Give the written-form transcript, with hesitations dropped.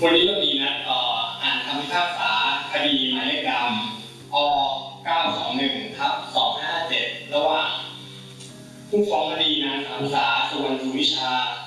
วันนี้เรามีนัดอ่านคำพิพากษาคดีหมายเลขดำอ921/257ระหว่างผู้ฟ้องคดีนางสาวสาสุวรรณชูวิชา